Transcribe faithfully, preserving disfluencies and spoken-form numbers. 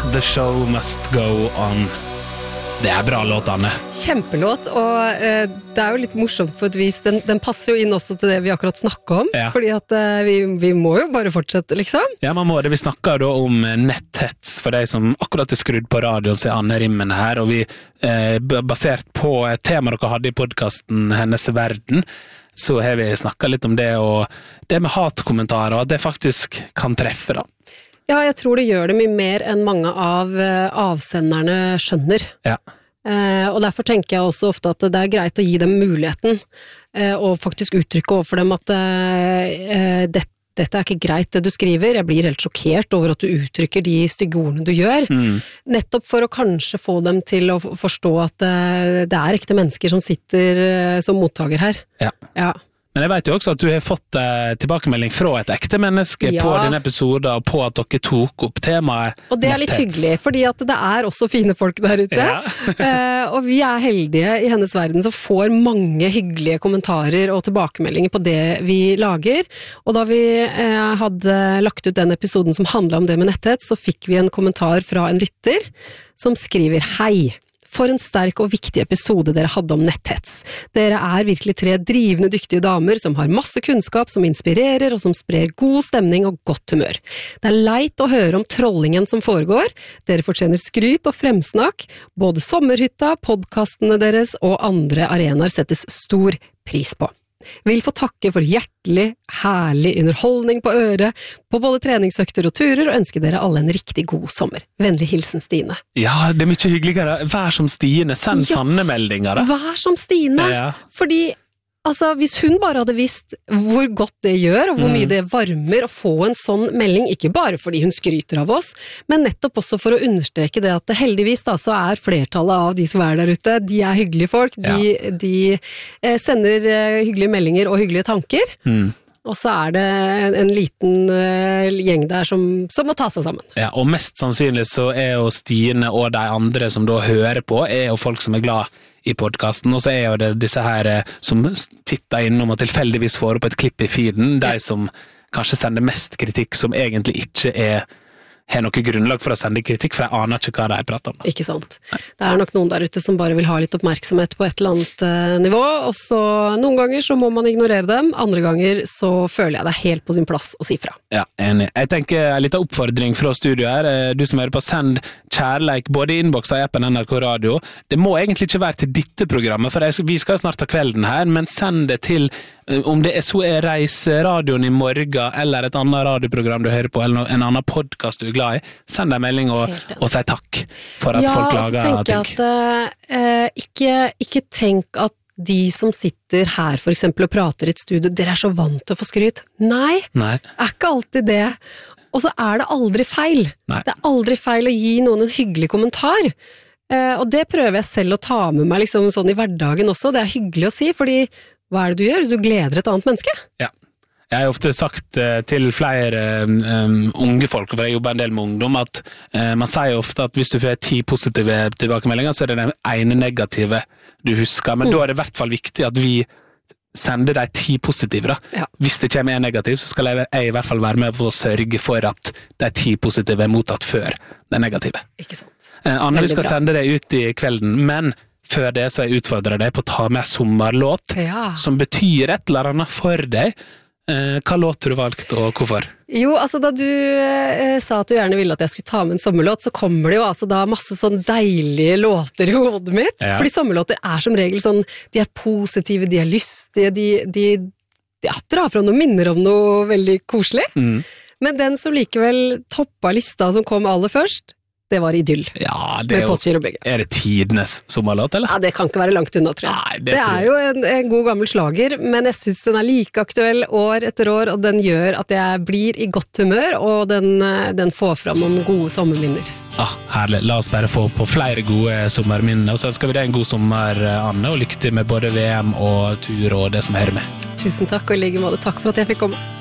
The Show Must Go On. Det er bra låt, Anne. Kjempelåt, og uh, det er jo litt morsomt på et vis. Den, den passer jo inn også til det vi akkurat snakket om, ja. Fordi at uh, vi, vi må jo bare fortsette, liksom. Ja, man må det. Vi snakker da om netthets for de som akkurat er skrudd på radioen, så er Anne Rimmen her, og vi, uh, basert på et tema dere hadde i podcasten Hennes Verden, så har vi snakket litt om det, og det med hatkommentarer, at det faktisk kan treffe da. Ja, jeg tror det gjør det mye mer enn mange av avsenderne skjønner. Ja. Eh, og derfor tenker jeg også ofte at det er greit å gi dem muligheten, eh, og faktisk uttrykke overfor dem at eh, det, dette er ikke greit det du skriver, jeg blir helt sjokkert over at du uttrykker de stygge ordene du gjør. Mm. Nettopp for å kanskje få dem til å forstå at eh, det er ekte mennesker som sitter eh, som mottaker her. Ja. Ja. Men jeg vet jo også at du har fått eh, tilbakemelding fra et ekte menneske ja. På denne episoden, og på at dere tok opp temaet. Og det er litt hyggelig, fordi at det er også fine folk der ute. Ja. eh, og vi er heldige i Hennes Verden som får mange hyggelige kommentarer og tilbakemeldinger på det vi lager. Og da vi eh, hadde lagt ut den episoden som handlet om det med netthets, så fikk vi en kommentar fra en lytter som skriver hei. For en sterk og viktig episode dere hadde om netthets. Dere er virkelig tre drivende dyktige damer som har masse kunnskap, som inspirerer og som sprer god stemning og godt humør. Det er leit å høre om trollingen som foregår. Dere fortjener skryt og fremsnakk. Både sommerhytta, podcastene deres og andre arenaer settes stor pris på. Vil få takke for hjertelig, herlig underholdning på øret, på både treningsøkter og turer, og ønske dere alle en riktig god sommer. Vennlig hilsen Stine. Ja, det er mye hyggeligere. Vær som Stine, send ja, sanne meldinger. Da. Vær som Stine, ja. Fordi altså, hvis hun bare hadde visst hvor godt det gjør, og hvor mye det varmer å få en sånn melding, ikke bare fordi hun skryter av oss, men nettopp også for å understreke det at heldigvis da, så er flertallet av de som er der ute, de er hyggelige folk, de, ja. de eh, sender eh, hyggelige meldinger og hyggelige tanker, mm. og så er det en, en liten uh, gjeng der som, som må ta seg sammen. Ja, og mest sannsynlig så er jo Stine og de andre som da hører på, er jo folk som er glad i podcasten, og så er jo det disse her som titter innom og tilfeldigvis får opp et klipp i feeden, de som kanskje sender mest kritikk som egentlig ikke er har noe grunnlag for å sende kritikk, for jeg aner ikke hva de prater om. Ikke sant. Nei. Det er nok noen der ute som bare vil ha litt oppmerksomhet på et eller annet uh, nivå, og så noen ganger så må man ignorere dem, andre ganger så føler jeg det er helt på sin plass å si fra. Ja, enig. Jeg tenker en liten oppfordring fra studio her. Du som hører på, send kjærleik både i innboks og i appen N R K Radio. Det må egentlig ikke være til dette programmet, for jeg, vi skal jo snart ta kvelden her, men send det til om det er så er Reiseradioen i morgen, eller et annet radioprogram du hører på, eller en annen podcast du er glad i, send deg en melding og, og si takk for at ja, folk lager ting. Ja, og så tenker jeg at uh, ikke, ikke tenk at de som sitter her for eksempel og prater i et studio, dere er så vant til å få skryt. Nei, Nei. er ikke alltid det. Og så er det aldri feil. Nei. Det er aldri feil å gi noen en hyggelig kommentar. Uh, og det prøver jeg selv å ta med meg liksom, sånn i hverdagen også. Det er hyggelig å si, fordi hva er det du gjør? Du gleder et annet menneske. Ja. Jeg har ofte sagt uh, til flere um, unge folk, for jeg jobber en del med ungdom, at uh, man sier ofte at hvis du får ti positive tilbakemeldinger, så er det den ene negative du husker. Men mm. da er det i hvert fall viktig at vi sender de ti positive. Da. Ja. Hvis det kommer en negativ, så skal jeg, jeg i hvert fall være med på å sørge for at de ti positive er mottatt før den negative. Ikke sant. Uh, Anne, vi skal bra. Sende det ut i kvelden, men før det så jeg utfordrer deg på å ta med sommerlåt, ja. Som betyr et eller annet for deg. Eh, hva låt har du valgt, og hvorfor? Jo, altså da du eh, sa at du gjerne ville at jeg skulle ta med en sommerlåt, så kommer det jo altså da masse sånn deilige låter i hodet mitt. Ja. Fordi sommerlåter er som regel sånn, de er positive, de er lystige, de, de, de ja, drar fram noen minner om noe veldig koselig. Mm. Men den som likevel toppa lista som kom aller først, det var Idyll. Ja, det er, jo, er det tidenes sommerlåt, eller? Ja, det kan ikke være langt unna, tror jeg. Nei, det, det er jo en, en god gammel slager, men jeg synes den er like aktuell år etter år, og den gjør at jeg blir i godt humør, og den, den får fram noen gode sommerminner. Ah, herlig. La oss bare få på flere gode sommerminner, og så ønsker vi deg en god sommer, Anne, og lykke til med både V M og tur og det som hører med. Tusen takk, og i like måte takk for at jeg fikk komme.